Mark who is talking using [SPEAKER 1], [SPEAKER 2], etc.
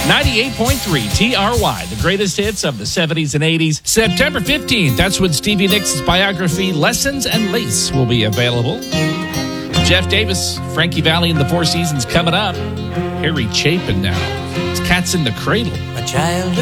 [SPEAKER 1] 98.3 TRY, the greatest hits of the 70s and 80s. September 15th, that's when Stevie Nicks' biography, Lessons and Lace, will be available. Jeff Davis, Frankie Valli and the Four Seasons coming up. Harry Chapin now. It's Cats in the Cradle.
[SPEAKER 2] A child